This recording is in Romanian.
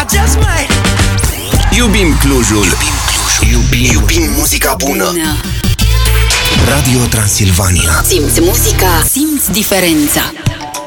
just might. Iubim Clujul. Iubim muzica bună. Radio Transilvania. Simți muzica, simți diferența.